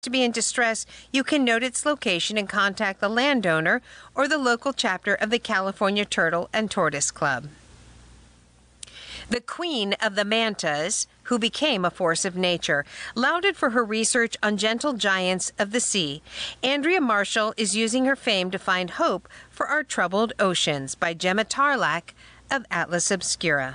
to be in distress, you can note its location and contact the landowner or the local chapter of the California Turtle and Tortoise Club. The queen of the mantas, who became a force of nature, lauded for her research on gentle giants of the sea, Andrea Marshall is using her fame to find hope for our troubled oceans by Gemma Tarlac of Atlas Obscura.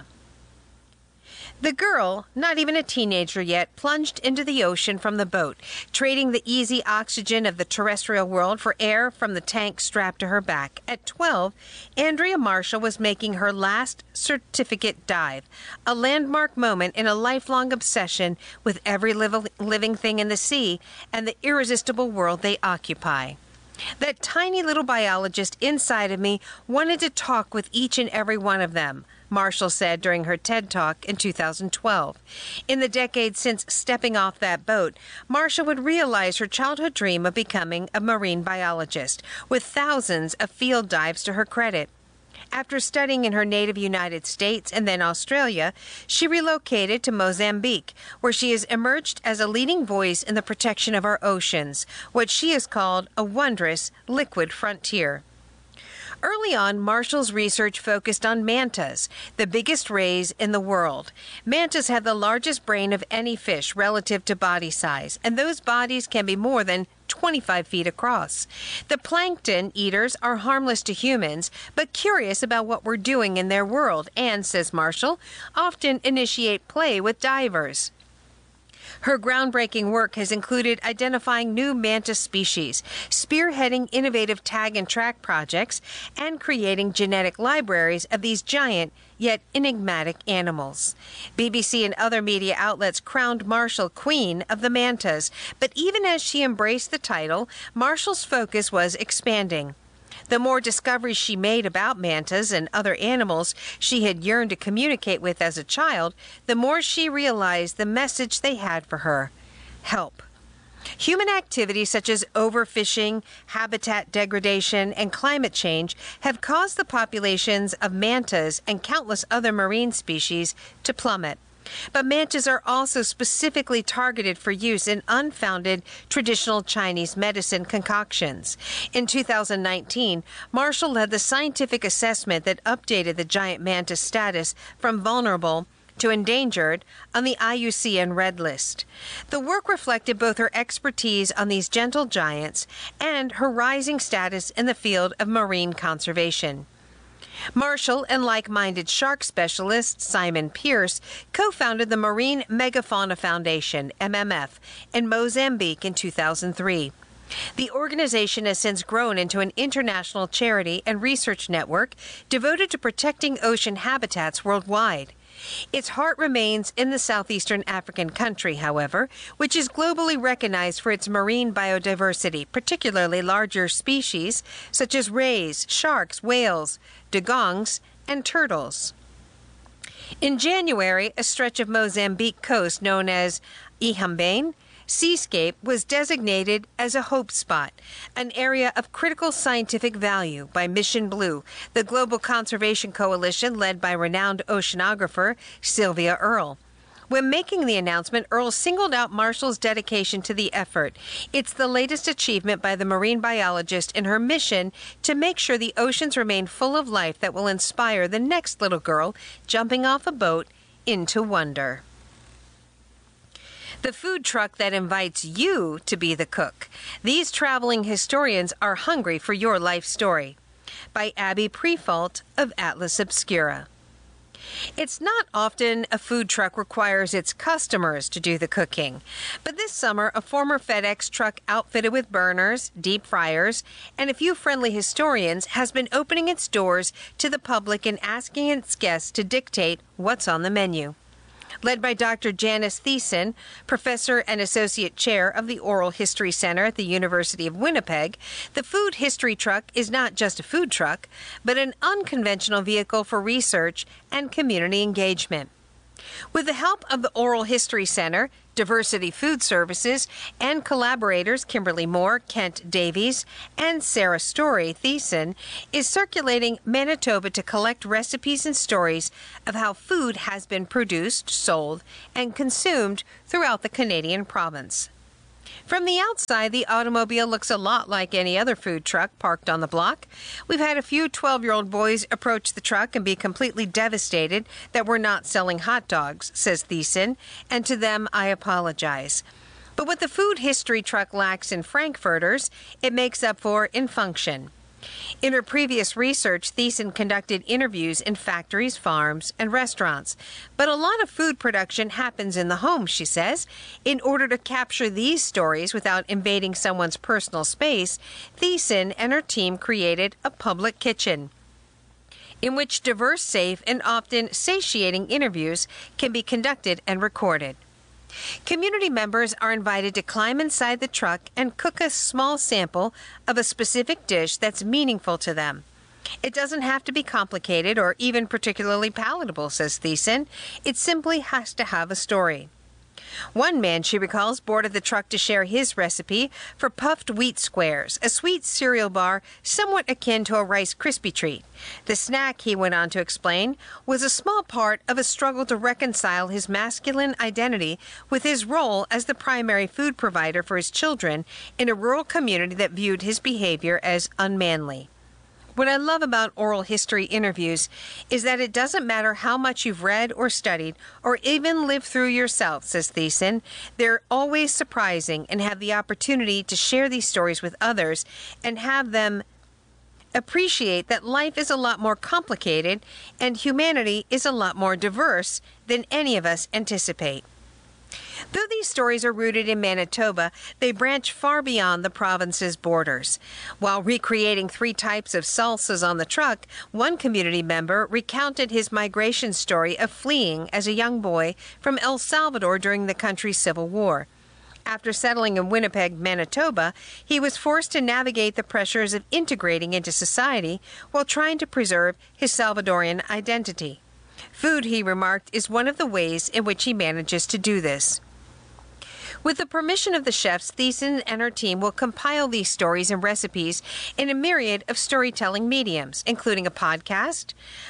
The girl, not even a teenager yet, plunged into the ocean from the boat, trading the easy oxygen of the terrestrial world for air from the tank strapped to her back. At 12, Andrea Marshall was making her last certificate dive, a landmark moment in a lifelong obsession with every living thing in the sea and the irresistible world they occupy. That tiny little biologist inside of me wanted to talk with each and every one of them, Marshall said during her TED Talk in 2012. In the decades since stepping off that boat, Marshall would realize her childhood dream of becoming a marine biologist, with thousands of field dives to her credit. After studying in her native United States and then Australia, she relocated to Mozambique, where she has emerged as a leading voice in the protection of our oceans, what she has called a wondrous liquid frontier. Early on, Marshall's research focused on mantas, the biggest rays in the world. Mantas have the largest brain of any fish relative to body size, and those bodies can be more than 25 feet across. The plankton eaters are harmless to humans, but curious about what we're doing in their world and, says Marshall, often initiate play with divers. Her groundbreaking work has included identifying new mantis species, spearheading innovative tag and track projects, and creating genetic libraries of these giant yet enigmatic animals. BBC and other media outlets crowned Marshall Queen of the Mantas, but even as she embraced the title, Marshall's focus was expanding. The more discoveries she made about mantas and other animals she had yearned to communicate with as a child, the more she realized the message they had for her: help. Human activities such as overfishing, habitat degradation, and climate change have caused the populations of mantas and countless other marine species to plummet. But mantas are also specifically targeted for use in unfounded traditional Chinese medicine concoctions. In 2019, Marshall led the scientific assessment that updated the giant mantis status from vulnerable to endangered on the IUCN Red List. The work reflected both her expertise on these gentle giants and her rising status in the field of marine conservation. Marshall and like-minded shark specialist Simon Pierce co-founded the Marine Megafauna Foundation, MMF, in Mozambique in 2003. The organization has since grown into an international charity and research network devoted to protecting ocean habitats worldwide. Its heart remains in the southeastern African country, however, which is globally recognized for its marine biodiversity, particularly larger species such as rays, sharks, whales, dugongs, and turtles. In January, a stretch of Mozambique coast known as Ihambane Seascape was designated as a hope spot, an area of critical scientific value by Mission Blue, the global conservation coalition led by renowned oceanographer Sylvia Earle. When making the announcement, Earle singled out Marshall's dedication to the effort. It's the latest achievement by the marine biologist in her mission to make sure the oceans remain full of life that will inspire the next little girl jumping off a boat into wonder. The food truck that invites you to be the cook. These traveling historians are hungry for your life story. By Abby Prefault of Atlas Obscura. It's not often a food truck requires its customers to do the cooking, but this summer a former FedEx truck outfitted with burners, deep fryers, and a few friendly historians has been opening its doors to the public and asking its guests to dictate what's on the menu. Led by Dr. Janice Thiessen, professor and associate chair of the Oral History Center at the University of Winnipeg, the food history truck is not just a food truck, but an unconventional vehicle for research and community engagement. With the help of the Oral History Center, Diversity Food Services, and collaborators Kimberly Moore, Kent Davies, and Sarah Story, Thiessen is circulating Manitoba to collect recipes and stories of how food has been produced, sold, and consumed throughout the Canadian province. From the outside, the automobile looks a lot like any other food truck parked on the block. We've had a few 12-year-old boys approach the truck and be completely devastated that we're not selling hot dogs, says Thiessen, and to them I apologize. But what the food history truck lacks in Frankfurters, it makes up for in function. In her previous research, Thiessen conducted interviews in factories, farms, and restaurants. But a lot of food production happens in the home, she says. In order to capture these stories without invading someone's personal space, Thiessen and her team created a public kitchen, in which diverse, safe, and often satiating interviews can be conducted and recorded. Community members are invited to climb inside the truck and cook a small sample of a specific dish that's meaningful to them. It doesn't have to be complicated or even particularly palatable, says Thiessen. It simply has to have a story. One man, she recalls, boarded the truck to share his recipe for puffed wheat squares, a sweet cereal bar somewhat akin to a Rice Krispie treat. The snack, he went on to explain, was a small part of a struggle to reconcile his masculine identity with his role as the primary food provider for his children in a rural community that viewed his behavior as unmanly. What I love about oral history interviews is that it doesn't matter how much you've read or studied or even lived through yourself, says Thiessen. They're always surprising and have the opportunity to share these stories with others and have them appreciate that life is a lot more complicated and humanity is a lot more diverse than any of us anticipate. Though these stories are rooted in Manitoba, they branch far beyond the province's borders. While recreating 3 types of salsas on the truck, one community member recounted his migration story of fleeing as a young boy from El Salvador during the country's Civil War. After settling in Winnipeg, Manitoba, he was forced to navigate the pressures of integrating into society while trying to preserve his Salvadorian identity. Food, he remarked, is one of the ways in which he manages to do this. With the permission of the chefs, Thiessen and her team will compile these stories and recipes in a myriad of storytelling mediums, including a podcast,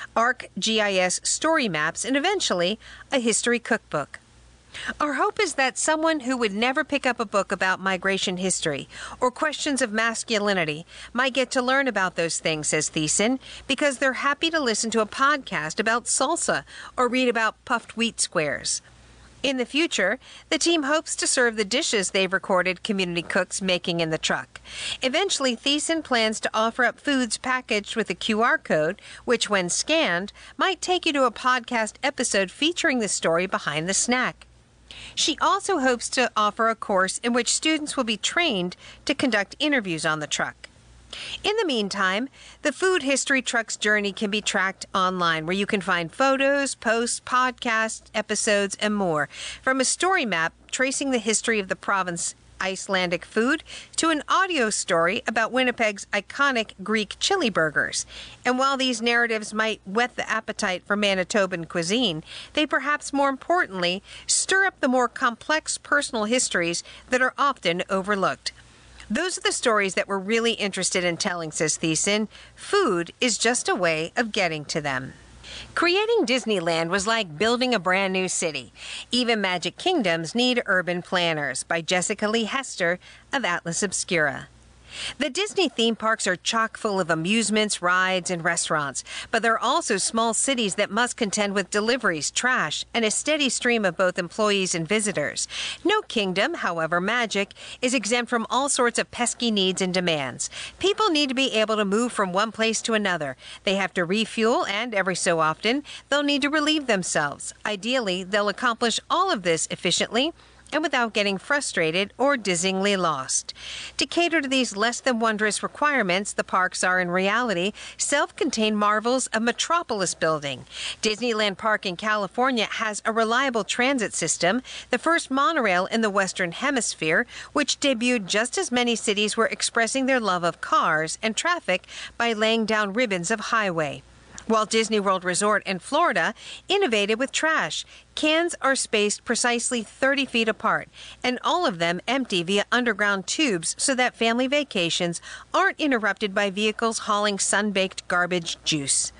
ArcGIS story maps, and eventually a history cookbook. Our hope is that someone who would never pick up a book about migration history or questions of masculinity might get to learn about those things, says Thiessen, because they're happy to listen to a podcast about salsa or read about puffed wheat squares. In the future, the team hopes to serve the dishes they've recorded community cooks making in the truck. Eventually, Thiessen plans to offer up foods packaged with a QR code, which, when scanned, might take you to a podcast episode featuring the story behind the snack. She also hopes to offer a course in which students will be trained to conduct interviews on the truck. In the meantime, the Food History Truck's journey can be tracked online, where you can find photos, posts, podcasts, episodes, and more, from a story map tracing the history of the province's Icelandic food to an audio story about Winnipeg's iconic Greek chili burgers. And while these narratives might whet the appetite for Manitoban cuisine, they perhaps more importantly stir up the more complex personal histories that are often overlooked. Those are the stories that we're really interested in telling, says Thiessen. Food is just a way of getting to them. Creating Disneyland was like building a brand new city. Even Magic Kingdoms need urban planners, by Jessica Lee Hester of Atlas Obscura. The Disney theme parks are chock full of amusements, rides, and restaurants, but there are also small cities that must contend with deliveries, trash, and a steady stream of both employees and visitors. No kingdom, however magic, is exempt from all sorts of pesky needs and demands. People need to be able to move from one place to another. They have to refuel, and every so often, they'll need to relieve themselves. Ideally, they'll accomplish all of this efficiently and without getting frustrated or dizzyingly lost. To cater to these less than wondrous requirements, the parks are in reality self-contained marvels of metropolis building. Disneyland Park in California has a reliable transit system, the first monorail in the Western Hemisphere, which debuted just as many cities were expressing their love of cars and traffic by laying down ribbons of highway. Walt Disney World Resort in Florida innovated with trash. Cans are spaced precisely 30 feet apart, and all of them empty via underground tubes so that family vacations aren't interrupted by vehicles hauling sun-baked garbage juice.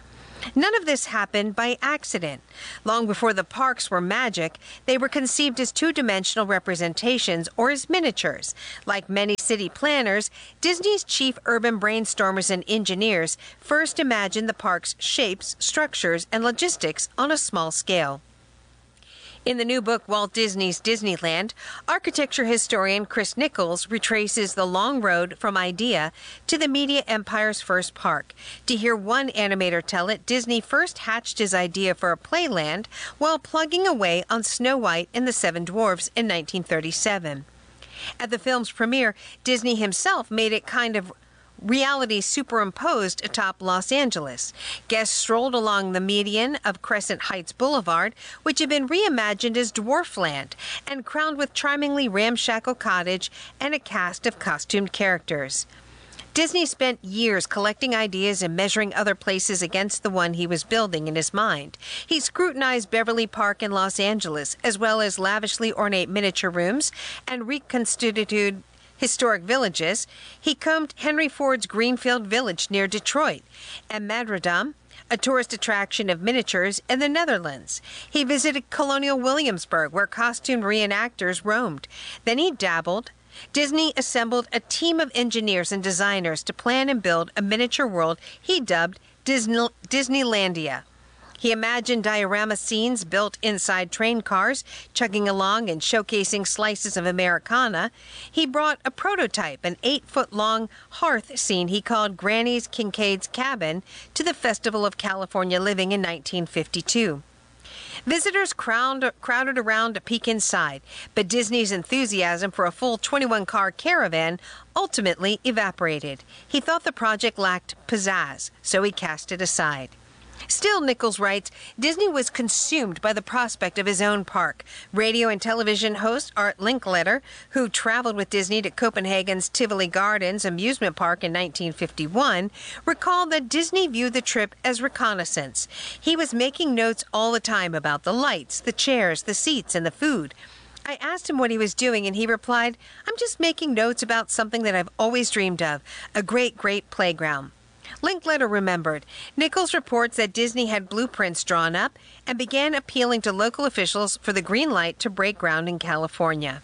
None of this happened by accident. Long before the parks were magic, they were conceived as two-dimensional representations or as miniatures. Like many city planners, Disney's chief urban brainstormers and engineers first imagined the park's shapes, structures, and logistics on a small scale. In the new book, Walt Disney's Disneyland, architecture historian Chris Nichols retraces the long road from idea to the media empire's first park. To hear one animator tell it, Disney first hatched his idea for a playland while plugging away on Snow White and the Seven Dwarfs in 1937. At the film's premiere, Disney himself made it kind of reality superimposed atop Los Angeles. Guests strolled along the median of Crescent Heights Boulevard, which had been reimagined as Dwarfland and crowned with charmingly ramshackle cottage and a cast of costumed characters. Disney spent years collecting ideas and measuring other places against the one he was building in his mind. He scrutinized Beverly Park in Los Angeles, as well as lavishly ornate miniature rooms and reconstituted historic villages. He combed Henry Ford's Greenfield Village near Detroit and Madridam, a tourist attraction of miniatures in the Netherlands. He visited Colonial Williamsburg, where costumed reenactors roamed. Then he dabbled. Disney assembled a team of engineers and designers to plan and build a miniature world he dubbed Disneylandia. He imagined diorama scenes built inside train cars, chugging along and showcasing slices of Americana. He brought a prototype, an 8-foot-long hearth scene he called Granny's Kincaid's Cabin, to the Festival of California Living in 1952. Visitors crowded around to peek inside, but Disney's enthusiasm for a full 21-car caravan ultimately evaporated. He thought the project lacked pizzazz, so he cast it aside. Still, Nichols writes, Disney was consumed by the prospect of his own park. Radio and television host Art Linkletter, who traveled with Disney to Copenhagen's Tivoli Gardens amusement park in 1951, recalled that Disney viewed the trip as reconnaissance. He was making notes all the time about the lights, the chairs, the seats, and the food. I asked him what he was doing, and he replied, I'm just making notes about something that I've always dreamed of, a great, great playground. Linkletter remembered. Nichols reports that Disney had blueprints drawn up and began appealing to local officials for the green light to break ground in California.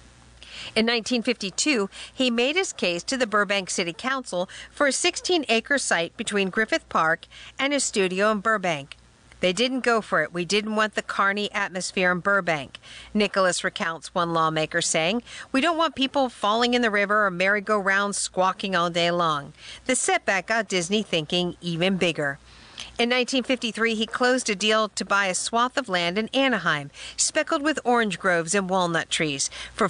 In 1952, he made his case to the Burbank City Council for a 16-acre site between Griffith Park and his studio in Burbank. They didn't go for it. We didn't want the carny atmosphere in Burbank, Nicholas recounts one lawmaker, saying, we don't want people falling in the river or merry-go-rounds squawking all day long. The setback got Disney thinking even bigger. In 1953, he closed a deal to buy a swath of land in Anaheim, speckled with orange groves and walnut trees, for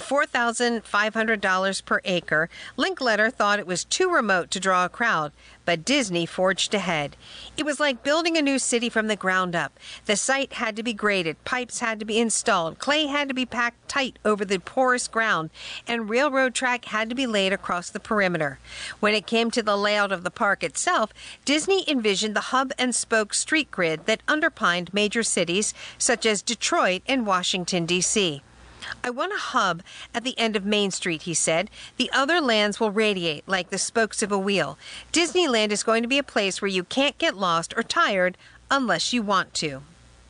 $4,500 per acre. Linkletter thought it was too remote to draw a crowd, but Disney forged ahead. It was like building a new city from the ground up. The site had to be graded, pipes had to be installed, clay had to be packed tight over the porous ground, and railroad track had to be laid across the perimeter. When it came to the layout of the park itself, Disney envisioned the hub-and-spoke street grid that underpinned major cities such as Detroit and Washington, D.C. I want a hub at the end of Main Street, he said. The other lands will radiate like the spokes of a wheel. Disneyland is going to be a place where you can't get lost or tired unless you want to.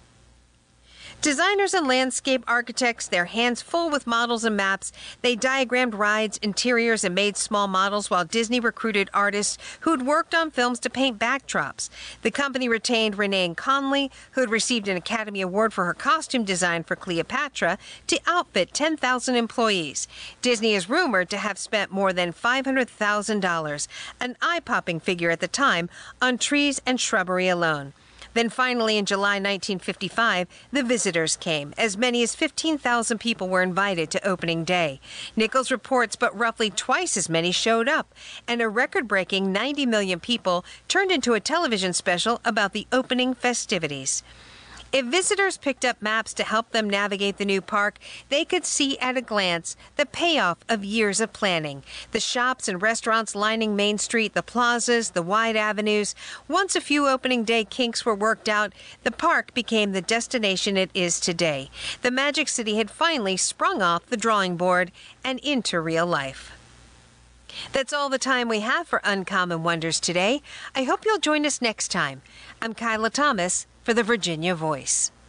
Designers and landscape architects, their hands full with models and maps, they diagrammed rides, interiors, and made small models while Disney recruited artists who'd worked on films to paint backdrops. The company retained Renee Conley, who had received an Academy Award for her costume design for Cleopatra, to outfit 10,000 employees. Disney is rumored to have spent more than $500,000, an eye-popping figure at the time, on trees and shrubbery alone. Then finally, in July 1955, the visitors came. As many as 15,000 people were invited to opening day. Nichols reports but roughly twice as many showed up, and a record-breaking 90 million people turned into a television special about the opening festivities. If visitors picked up maps to help them navigate the new park, they could see at a glance the payoff of years of planning. The shops and restaurants lining Main Street, the plazas, the wide avenues. Once a few opening day kinks were worked out, the park became the destination it is today. The Magic City had finally sprung off the drawing board and into real life. That's all the time we have for Uncommon Wonders today. I hope you'll join us next time. I'm Kyla Thomas for the Virginia Voice.